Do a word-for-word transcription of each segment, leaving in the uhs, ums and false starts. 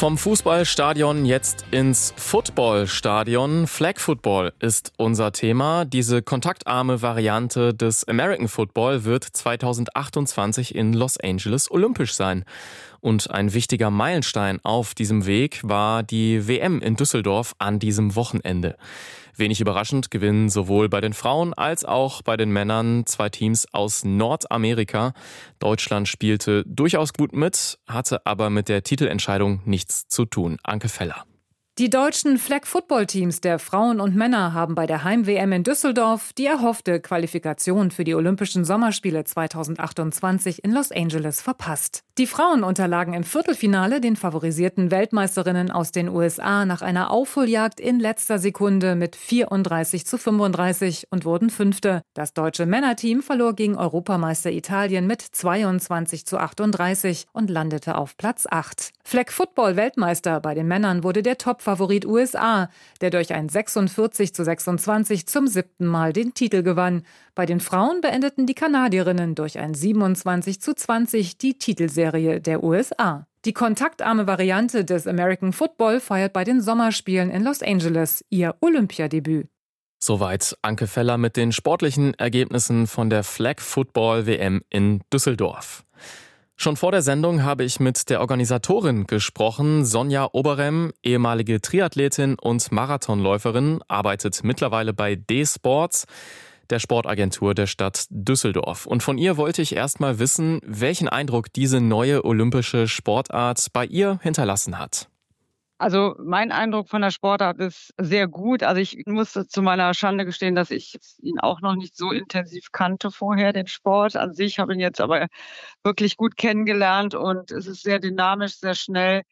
Vom Fußballstadion jetzt ins Footballstadion. Flag Football ist unser Thema. Diese kontaktarme Variante des American Football wird zweitausendachtundzwanzig in Los Angeles olympisch sein. Und ein wichtiger Meilenstein auf diesem Weg war die W M in Düsseldorf an diesem Wochenende. Wenig überraschend gewinnen sowohl bei den Frauen als auch bei den Männern zwei Teams aus Nordamerika. Deutschland spielte durchaus gut mit, hatte aber mit der Titelentscheidung nichts zu tun. Anke Feller. Die deutschen Flag-Football-Teams der Frauen und Männer haben bei der Heim-W M in Düsseldorf die erhoffte Qualifikation für die Olympischen Sommerspiele zweitausendachtundzwanzig in Los Angeles verpasst. Die Frauen unterlagen im Viertelfinale den favorisierten Weltmeisterinnen aus den U S A nach einer Aufholjagd in letzter Sekunde mit vierunddreißig zu fünfunddreißig und wurden Fünfte. Das deutsche Männerteam verlor gegen Europameister Italien mit zweiundzwanzig zu achtunddreißig und landete auf Platz acht. Flag-Football-Weltmeister bei den Männern wurde der Top-Favorit U S A, der durch ein sechsundvierzig zu sechsundzwanzig zum siebten Mal den Titel gewann. Bei den Frauen beendeten die Kanadierinnen durch ein siebenundzwanzig zu zwanzig die Titelserie der U S A. Die kontaktarme Variante des American Football feiert bei den Sommerspielen in Los Angeles ihr Olympiadebüt. Soweit Anke Feller mit den sportlichen Ergebnissen von der Flag Football W M in Düsseldorf. Schon vor der Sendung habe ich mit der Organisatorin gesprochen. Sonja Oberem, ehemalige Triathletin und Marathonläuferin, arbeitet mittlerweile bei D-Sports, der Sportagentur der Stadt Düsseldorf. Und von ihr wollte ich erst mal wissen, welchen Eindruck diese neue olympische Sportart bei ihr hinterlassen hat. Also mein Eindruck von der Sportart ist sehr gut. Also ich musste zu meiner Schande gestehen, dass ich ihn auch noch nicht so intensiv kannte vorher, den Sport an sich. Habe ihn jetzt aber wirklich gut kennengelernt und es ist sehr dynamisch, sehr schnell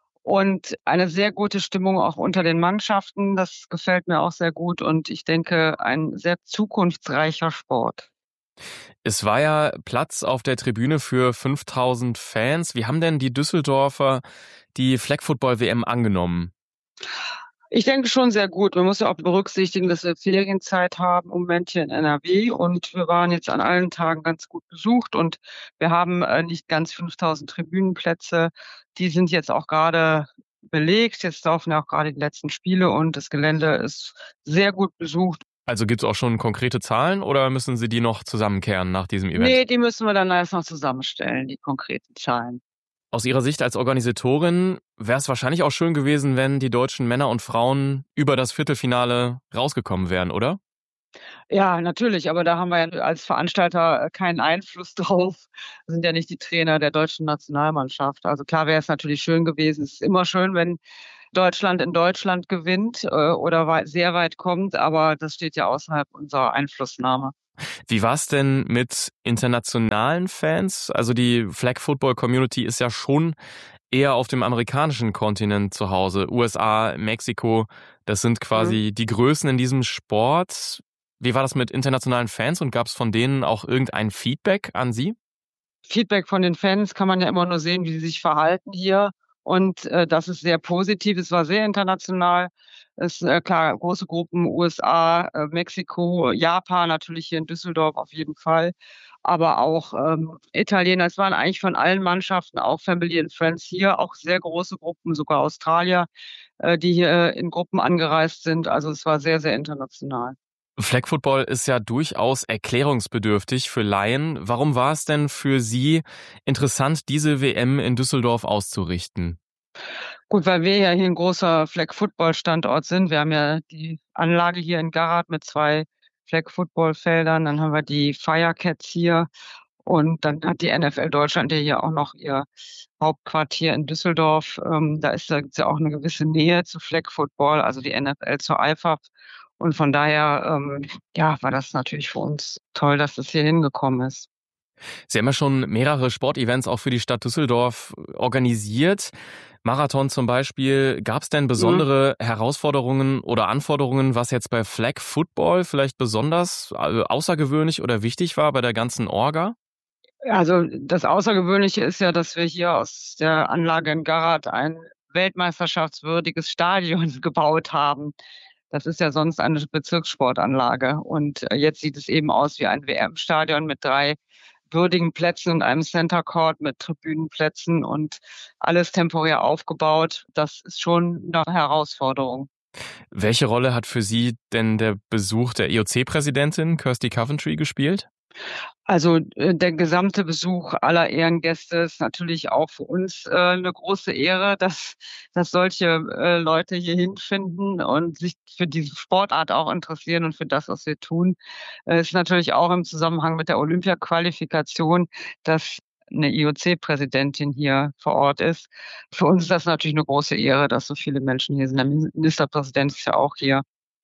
und eine sehr gute Stimmung auch unter den Mannschaften. Das gefällt mir auch sehr gut und ich denke, ein sehr zukunftsreicher Sport. Es war ja Platz auf der Tribüne für fünftausend Fans. Wie haben denn die Düsseldorfer die Flag Football W M angenommen? Ich denke schon sehr gut. Man muss ja auch berücksichtigen, dass wir Ferienzeit haben im Moment hier in N R W und wir waren jetzt an allen Tagen ganz gut besucht und wir haben äh, nicht ganz fünftausend Tribünenplätze. Die sind jetzt auch gerade belegt. Jetzt laufen ja auch gerade die letzten Spiele und das Gelände ist sehr gut besucht. Also gibt es auch schon konkrete Zahlen oder müssen Sie die noch zusammenkehren nach diesem Event? Nee, die müssen wir dann erst noch zusammenstellen, die konkreten Zahlen. Aus Ihrer Sicht als Organisatorin wäre es wahrscheinlich auch schön gewesen, wenn die deutschen Männer und Frauen über das Viertelfinale rausgekommen wären, oder? Ja, natürlich, aber da haben wir ja als Veranstalter keinen Einfluss drauf. Wir sind ja nicht die Trainer der deutschen Nationalmannschaft. Also klar wäre es natürlich schön gewesen. Es ist immer schön, wenn Deutschland in Deutschland gewinnt äh, oder weit, sehr weit kommt, aber das steht ja außerhalb unserer Einflussnahme. Wie war es denn mit internationalen Fans? Also die Flag Football Community ist ja schon eher auf dem amerikanischen Kontinent zu Hause. U S A, Mexiko, das sind quasi mhm. die Größen in diesem Sport. Wie war das mit internationalen Fans und gab es von denen auch irgendein Feedback an Sie? Feedback von den Fans kann man ja immer nur sehen, wie sie sich verhalten hier. Und äh, das ist sehr positiv. Es war sehr international. Es äh, klar, große Gruppen, U S A, äh, Mexiko, Japan natürlich hier in Düsseldorf auf jeden Fall. Aber auch ähm, Italiener. Es waren eigentlich von allen Mannschaften, auch Family and Friends hier, auch sehr große Gruppen, sogar Australier, äh, die hier in Gruppen angereist sind. Also es war sehr, sehr international. Flag Football ist ja durchaus erklärungsbedürftig für Laien. Warum war es denn für Sie interessant, diese W M in Düsseldorf auszurichten? Gut, weil wir ja hier ein großer Flag-Football-Standort sind. Wir haben ja die Anlage hier in Garrard mit zwei Flag-Football-Feldern. Dann haben wir die Firecats hier. Und dann hat die N F L Deutschland ja hier auch noch ihr Hauptquartier in Düsseldorf. Ähm, da ist da gibt's ja auch eine gewisse Nähe zu Flag Football, also die N F L zur I F A B. Und von daher ähm, ja, war das natürlich für uns toll, dass das hier hingekommen ist. Sie haben ja schon mehrere Sportevents auch für die Stadt Düsseldorf organisiert. Marathon zum Beispiel. Gab es denn besondere mhm. Herausforderungen oder Anforderungen, was jetzt bei Flag Football vielleicht besonders außergewöhnlich oder wichtig war bei der ganzen Orga? Also das Außergewöhnliche ist ja, dass wir hier aus der Anlage in Garrard ein weltmeisterschaftswürdiges Stadion gebaut haben. Das ist ja sonst eine Bezirkssportanlage. Und jetzt sieht es eben aus wie ein W M-Stadion mit drei würdigen Plätzen und einem Center Court mit Tribünenplätzen und alles temporär aufgebaut. Das ist schon eine Herausforderung. Welche Rolle hat für Sie denn der Besuch der I O C-Präsidentin Kirsty Coventry gespielt? Also äh, der gesamte Besuch aller Ehrengäste ist natürlich auch für uns äh, eine große Ehre, dass, dass solche äh, Leute hier hinfinden und sich für diese Sportart auch interessieren und für das, was wir tun. Es ist natürlich auch im Zusammenhang mit der Olympia-Qualifikation, dass eine I O C-Präsidentin hier vor Ort ist. Für uns ist das natürlich eine große Ehre, dass so viele Menschen hier sind. Der Ministerpräsident ist ja auch hier,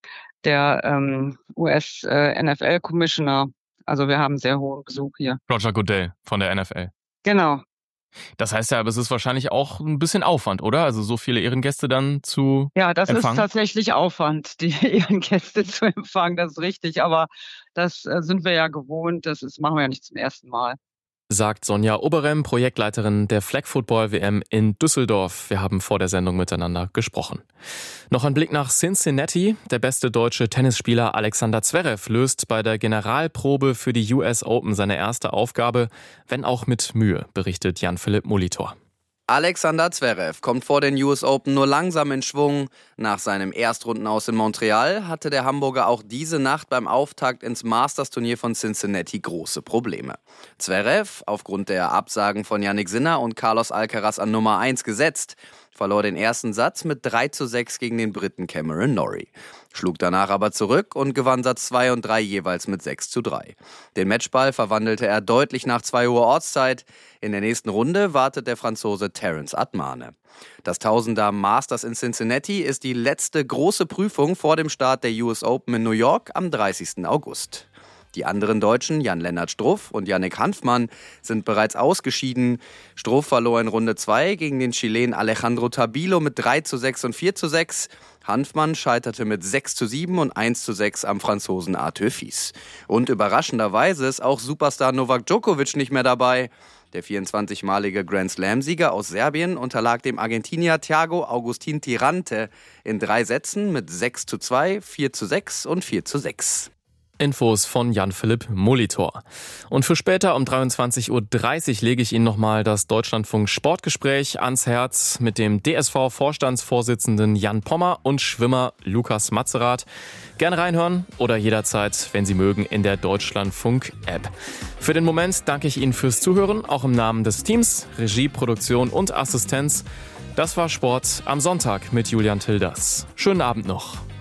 der ähm, U S-N F L-Commissioner. Also wir haben sehr hohen Besuch hier. Roger Goodell von der N F L. Genau. Das heißt ja, aber es ist wahrscheinlich auch ein bisschen Aufwand, oder? Also so viele Ehrengäste dann zu Ja, das empfangen? ist tatsächlich Aufwand, die Ehrengäste zu empfangen, das ist richtig. Aber das äh, sind wir ja gewohnt, das ist, machen wir ja nicht zum ersten Mal. Sagt Sonja Oberem, Projektleiterin der Flag Football W M in Düsseldorf. Wir haben vor der Sendung miteinander gesprochen. Noch ein Blick nach Cincinnati. Der beste deutsche Tennisspieler Alexander Zverev löst bei der Generalprobe für die U S Open seine erste Aufgabe, wenn auch mit Mühe, berichtet Jan-Philipp Molitor. Alexander Zverev kommt vor den U S Open nur langsam in Schwung. Nach seinem Erstrundenaus in Montreal hatte der Hamburger auch diese Nacht beim Auftakt ins Masters-Turnier von Cincinnati große Probleme. Zverev, aufgrund der Absagen von Jannik Sinner und Carlos Alcaraz an Nummer eins gesetzt, verlor den ersten Satz mit drei zu sechs gegen den Briten Cameron Norrie. Schlug danach aber zurück und gewann Satz zwei und drei jeweils mit sechs zu drei. Den Matchball verwandelte er deutlich nach zwei Uhr Ortszeit. In der nächsten Runde wartet der Franzose Terence Atmane. Das Tausender Masters in Cincinnati ist die letzte große Prüfung vor dem Start der U S Open in New York am dreißigsten August. Die anderen Deutschen, Jan-Lennart Struff und Yannick Hanfmann, sind bereits ausgeschieden. Struff verlor in Runde zwei gegen den Chilen Alejandro Tabilo mit drei zu sechs und vier zu sechs. Hanfmann scheiterte mit sechs zu sieben und eins zu sechs am Franzosen Arthur Fils. Und überraschenderweise ist auch Superstar Novak Djokovic nicht mehr dabei. Der vierundzwanzigmalige Grand-Slam-Sieger aus Serbien unterlag dem Argentinier Thiago Agustin Tirante in drei Sätzen mit sechs zu zwei, vier zu sechs und vier zu sechs. Infos von Jan-Philipp Molitor. Und für später um dreiundzwanzig Uhr dreißig lege ich Ihnen nochmal das Deutschlandfunk Sportgespräch ans Herz mit dem D S V-Vorstandsvorsitzenden Jan Pommer und Schwimmer Lukas Matzerath. Gerne reinhören oder jederzeit, wenn Sie mögen, in der Deutschlandfunk-App. Für den Moment danke ich Ihnen fürs Zuhören, auch im Namen des Teams, Regie, Produktion und Assistenz. Das war Sport am Sonntag mit Julian Tilders. Schönen Abend noch.